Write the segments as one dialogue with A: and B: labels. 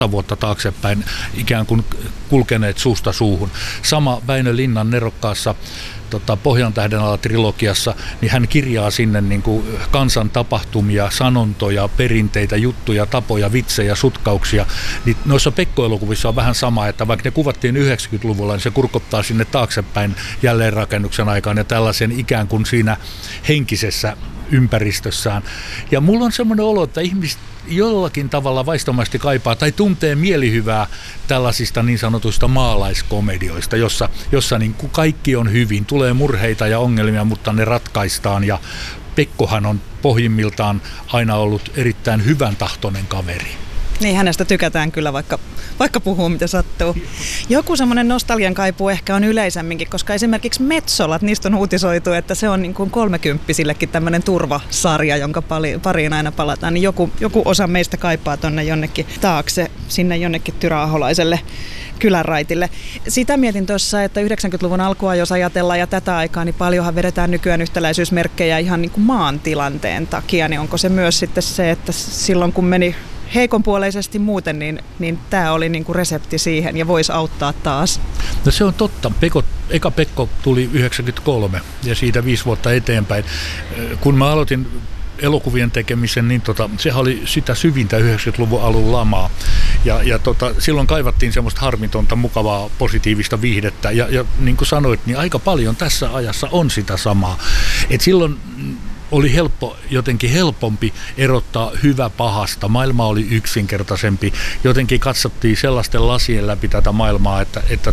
A: vuotta taaksepäin ikään kuin kulkeneet suusta suuhun. Sama Väinö Linnan nerokkaassa Pohjantähden alla -trilogiassa, niin hän kirjaa sinne niin kuin kansan tapahtumia, sanontoja, perinteitä, juttuja, tapoja, vitsejä, sutkauksia. Niin noissa Pekko-elokuvissa on vähän sama, että vaikka ne kuvattiin 90-luvulla, niin se kurkottaa sinne taaksepäin jälleenrakennuksen aikaan ja tällaisen ikään kuin siinä henkisessä ympäristössään. Ja mulla on semmoinen olo, että ihmiset jollakin tavalla vaistomaisesti kaipaa tai tuntee mielihyvää tällaisista niin sanotuista maalaiskomedioista, jossa niin kuin kaikki on hyvin, tulee murheita ja ongelmia, mutta ne ratkaistaan, ja Pekkohan on pohjimmiltaan aina ollut erittäin hyvän tahtoinen kaveri.
B: Niin, hänestä tykätään kyllä, vaikka puhuu mitä sattuu. Joku semmoinen nostalgian kaipuu ehkä on yleisemminkin, koska esimerkiksi Metsolat, niistä on uutisoitu, että se on niin kuin 30-sillekin tämmöinen turvasarja, jonka pariin aina palataan. Niin joku osa meistä kaipaa tonne jonnekin taakse, sinne jonnekin tyräaholaiselle kylänraitille. Sitä mietin tuossa, että 90-luvun alkua jos ajatellaan ja tätä aikaa, niin paljonhan vedetään nykyään yhtäläisyysmerkkejä ihan niin kuin maan tilanteen takia. Niin onko se myös sitten se, että silloin kun meni heikonpuoleisesti muuten, niin tämä oli niinku resepti siihen ja voisi auttaa taas?
A: No se on totta. Eka Pekko tuli 93 ja siitä 5 vuotta eteenpäin. Kun mä aloitin elokuvien tekemisen, niin sehän oli sitä syvintä 90-luvun alun lamaa. Ja silloin kaivattiin semmoista harmitonta, mukavaa, positiivista viihdettä. Ja niin kuin sanoit, niin aika paljon tässä ajassa on sitä samaa. Et silloin oli jotenkin helpompi erottaa hyvä pahasta. Maailma oli yksinkertaisempi. Jotenkin katsottiin sellaisten lasien läpi tätä maailmaa,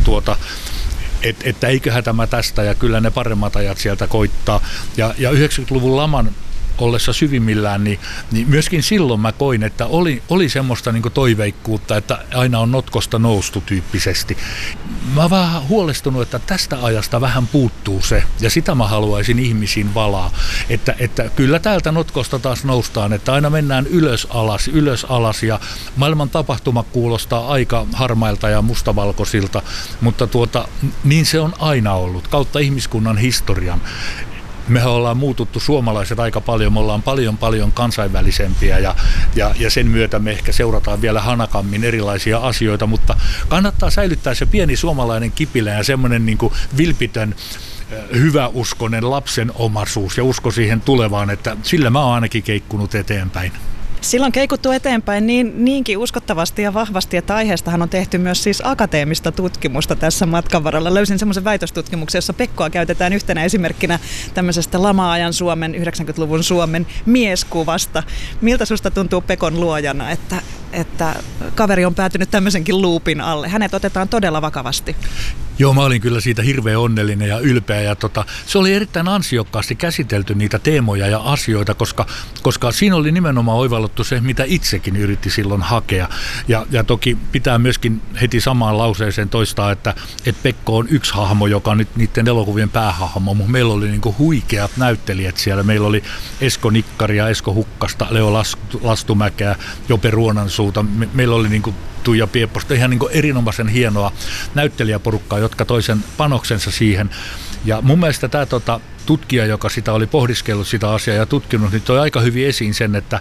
A: että eiköhän tämä tästä, ja kyllä ne paremmat ajat sieltä koittaa. Ja 90-luvun laman ollessa syvimmillään, niin myöskin silloin mä koin, että oli semmoista niin kuin toiveikkuutta, että aina on notkosta noustu tyyppisesti. Mä oon vähän huolestunut, että tästä ajasta vähän puuttuu se, ja sitä mä haluaisin ihmisiin valaa, että kyllä täältä notkosta taas noustaan, että aina mennään ylös alas, ja maailman tapahtuma kuulostaa aika harmailta ja mustavalkoisilta, mutta niin se on aina ollut, kautta ihmiskunnan historian. Mehän ollaan muututtu suomalaiset aika paljon, me ollaan paljon kansainvälisempiä ja sen myötä me ehkä seurataan vielä hanakammin erilaisia asioita, mutta kannattaa säilyttää se pieni suomalainen kipilä ja semmoinen niin kuin vilpitön, hyväuskoinen lapsen omaisuus ja usko siihen tulevaan, että sillä mä oon ainakin keikkunut eteenpäin.
B: Silloin keikuttu eteenpäin niinkin uskottavasti ja vahvasti, että aiheestahan on tehty myös siis akateemista tutkimusta tässä matkan varrella. Löysin semmoisen väitöstutkimuksen, jossa Pekkoa käytetään yhtenä esimerkkinä tämmöisestä lama-ajan Suomen, 90-luvun Suomen mieskuvasta. Miltä susta tuntuu Pekon luojana, että kaveri on päätynyt tämmöisenkin luupin alle? Hänet otetaan todella vakavasti.
A: Joo, mä olin kyllä siitä hirveän onnellinen ja ylpeä, ja se oli erittäin ansiokkaasti käsitelty niitä teemoja ja asioita, koska siinä oli nimenomaan oivalluttu se, mitä itsekin yritti silloin hakea. Ja toki pitää myöskin heti samaan lauseeseen toistaa, että Pekko on yksi hahmo, joka on nyt niiden elokuvien päähahmo, mutta meillä oli niinku huikeat näyttelijät siellä. Meillä oli Esko Nikkaria, Esko Hukkasta, Leo Lastumäkeä, Jope Ruonansuuta. Meillä oli niinku Tuija Piepposta, ihan niin kuin erinomaisen hienoa näyttelijäporukkaa, jotka toi sen panoksensa siihen. Ja mun mielestä tämä tutkija, joka sitä oli pohdiskellut sitä asiaa ja tutkinut, niin toi aika hyvin esiin sen, että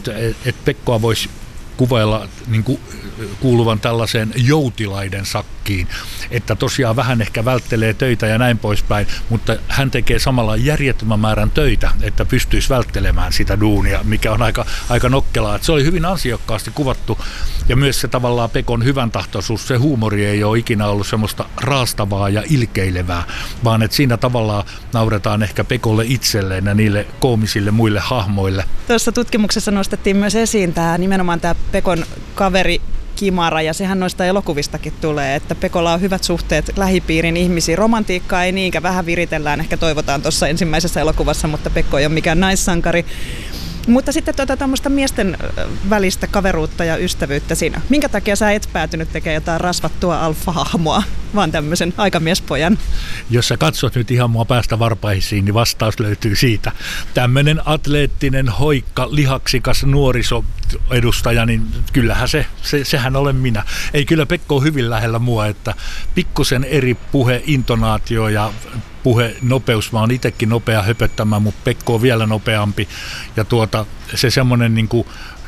A: Pekkoa voisi kuvailla niin kuin kuuluvan tällaiseen joutilaiden sakkiin, että tosiaan vähän ehkä välttelee töitä ja näin poispäin, mutta hän tekee samalla järjettömän määrän töitä, että pystyisi välttelemään sitä duunia, mikä on aika nokkelaa. Että se oli hyvin ansiokkaasti kuvattu, ja myös se tavallaan Pekon hyvän tahtoisuus, se huumori ei ole ikinä ollut semmoista raastavaa ja ilkeilevää, vaan että siinä tavallaan nauretaan ehkä Pekolle itselleen ja niille koomisille muille hahmoille.
B: Tuossa tutkimuksessa nostettiin myös esiin nimenomaan tämä Pekon kaveri Kimara, ja sehän noista elokuvistakin tulee, että Pekolla on hyvät suhteet lähipiirin ihmisiin. Romantiikkaa ei niinkään, vähän viritellään, ehkä toivotaan tuossa ensimmäisessä elokuvassa, mutta Pekko ei ole mikään naissankari. Mutta sitten tämmöistä miesten välistä kaveruutta ja ystävyyttä siinä. Minkä takia sä et päätynyt tekemään jotain rasvattua alfa-hahmoa, vaan tämmöisen aikamiespojan?
A: Jos sä katsot nyt ihan mua päästä varpaisiin, niin vastaus löytyy siitä. Tämmöinen atleettinen, hoikka, lihaksikas nuorisoedustaja, niin kyllähän sehän olen minä. Ei, kyllä Pekko on hyvin lähellä mua, että pikkusen eri puheintonaatio ja puhenopeus. Mä oon itsekin nopea höpöttämään, mutta Pekko on vielä nopeampi. Ja se semmoinen niinku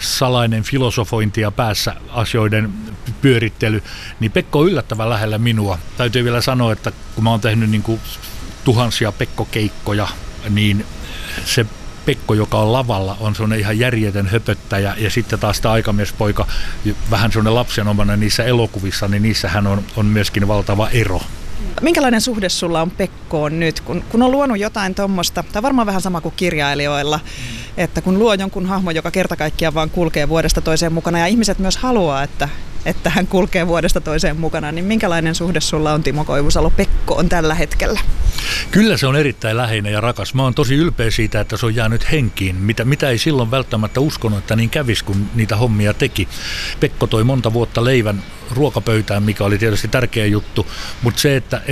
A: salainen filosofointi ja päässä asioiden pyörittely, niin Pekko on yllättävän lähellä minua. Täytyy vielä sanoa, että kun mä oon tehnyt niin kuin tuhansia Pekko-keikkoja, niin se Pekko, joka on lavalla, on sellainen ihan järjetön höpöttäjä, ja sitten taas tämä aikamiespoika, vähän sellainen lapsenomainen niissä elokuvissa, niin niissähän on myöskin valtava ero.
B: Minkälainen suhde sulla on Pekkoon nyt, kun on luonut jotain tuommoista, tai varmaan vähän sama kuin kirjailijoilla, että kun luo jonkun hahmon, joka kerta kaikkiaan vaan kulkee vuodesta toiseen mukana, ja ihmiset myös haluaa, että hän kulkee vuodesta toiseen mukana, niin minkälainen suhde sulla on, Timo Koivusalo, Pekkoon tällä hetkellä?
A: Kyllä se on erittäin läheinen ja rakas. Mä oon tosi ylpeä siitä, että se on jäänyt henkiin, mitä ei silloin välttämättä uskonut, että niin kävisi, kun niitä hommia teki. Pekko toi monta vuotta leivän ruokapöytään, mikä oli tietysti tärkeä juttu, mutta se, että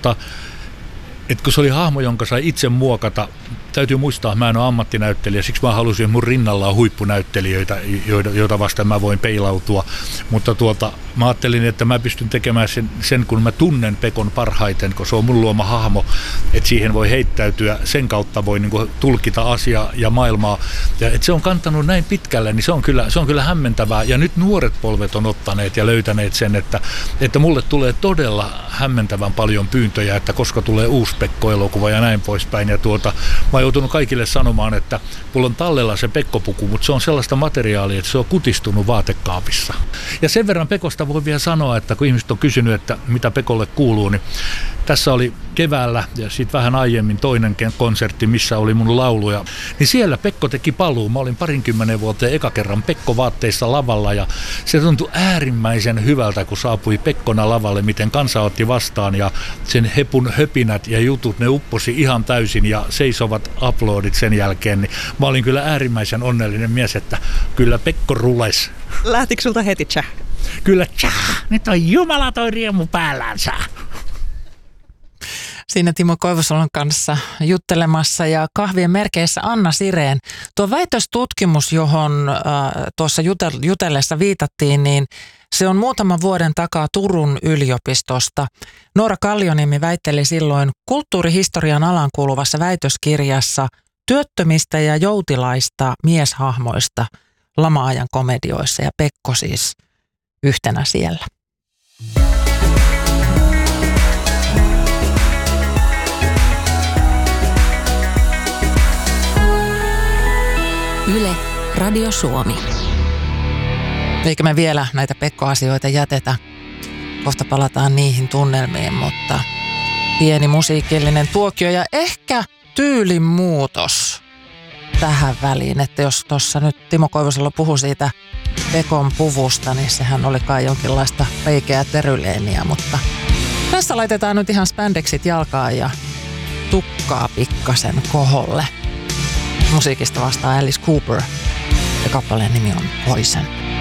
A: kun se oli hahmo, jonka sai itse muokata, täytyy muistaa, että mä en ole ammattinäyttelijä, siksi mä halusin, että mun rinnalla on huippunäyttelijöitä, joita vastaan mä voin peilautua. Mutta mä ajattelin, että mä pystyn tekemään sen, kun mä tunnen Pekon parhaiten, kun se on mun luoma hahmo, että siihen voi heittäytyä, sen kautta voi niin kuin tulkita asiaa ja maailmaa. Ja että se on kantanut näin pitkälle, niin se on kyllä hämmentävää. Ja nyt nuoret polvet on ottaneet ja löytäneet sen, että mulle tulee todella hämmentävän paljon pyyntöjä, että koska tulee uusi Pekko-elokuva ja näin poispäin. Ja mä oon joutunut kaikille sanomaan, että mulla on tallella se Pekko-puku, mutta se on sellaista materiaalia, että se on kutistunut vaatekaapissa. Ja sen verran Pekosta voi vielä sanoa, että kun ihmiset on kysynyt, että mitä Pekolle kuuluu, niin tässä oli keväällä ja sitten vähän aiemmin toinen konsertti, missä oli mun lauluja. Niin siellä Pekko teki paluu. Mä olin 20 vuoteen eka kerran Pekko-vaatteissa lavalla ja se tuntui äärimmäisen hyvältä, kun saapui Pekkona lavalle, miten kansa otti vastaan ja sen hepun höpinät ja jutut, ne upposi ihan täysin ja seisovat aplodit sen jälkeen. Niin mä olin kyllä äärimmäisen onnellinen mies, että kyllä Pekko rules.
B: Lähtikö sulta heti tjä?
A: Kyllä tjä, nyt on Jumala toi riemu päällänsä.
C: Siinä Timo Koivusalon kanssa juttelemassa ja kahvien merkeissä Anna Sireen. Tuo väitöstutkimus, johon tuossa jutellessa viitattiin, niin se on muutaman vuoden takaa Turun yliopistosta. Noora Kallioniemi väitteli silloin kulttuurihistorian alan kuuluvassa väitöskirjassa työttömistä ja joutilaista mieshahmoista lama-ajan komedioissa ja Pekko siis yhtenä siellä.
D: Yle, Radio Suomi.
C: Eikä me vielä näitä Pekko-asioita jätetä. Kohta palataan niihin tunnelmiin, mutta pieni musiikillinen tuokio ja ehkä tyylin muutos tähän väliin. Että jos tuossa nyt Timo Koivusalo puhui siitä Pekon puvusta, niin sehän oli kai jonkinlaista peikeää teryleeniä, mutta tässä laitetaan nyt ihan spandexit jalkaan ja tukkaa pikkasen koholle. Musiikista vastaa Alice Cooper ja kappaleen nimi on Poison.